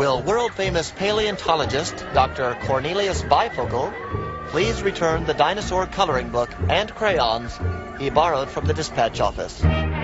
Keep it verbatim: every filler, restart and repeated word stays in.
will world-famous paleontologist Doctor Cornelius Bifogel please return the dinosaur coloring book and crayons he borrowed from the dispatch office?